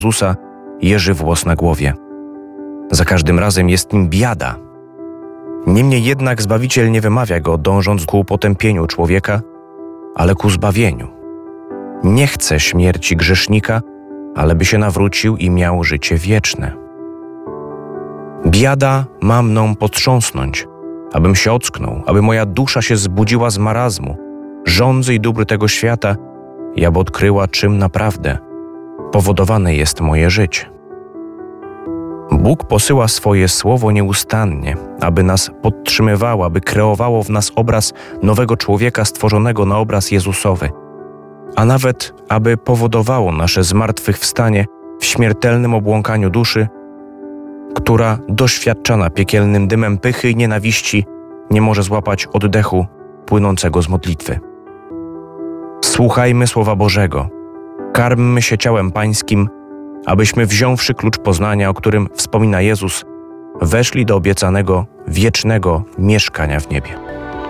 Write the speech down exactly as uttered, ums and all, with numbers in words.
Jezusa jeży włos na głowie. Za każdym razem jest nim biada. Niemniej jednak Zbawiciel nie wymawia go, dążąc ku potępieniu człowieka, ale ku zbawieniu. Nie chce śmierci grzesznika, ale by się nawrócił i miał życie wieczne. Biada ma mną potrząsnąć, abym się ocknął, aby moja dusza się zbudziła z marazmu, żądzy i dóbr tego świata, i aby odkryła, czym naprawdę powodowane jest moje życie. Bóg posyła swoje słowo nieustannie, aby nas podtrzymywało, aby kreowało w nas obraz nowego człowieka stworzonego na obraz Jezusowy, a nawet aby powodowało nasze zmartwychwstanie w śmiertelnym obłąkaniu duszy, która doświadczana piekielnym dymem pychy i nienawiści nie może złapać oddechu płynącego z modlitwy. Słuchajmy Słowa Bożego, karmmy się ciałem Pańskim, abyśmy, wziąwszy klucz poznania, o którym wspomina Jezus, weszli do obiecanego wiecznego mieszkania w niebie.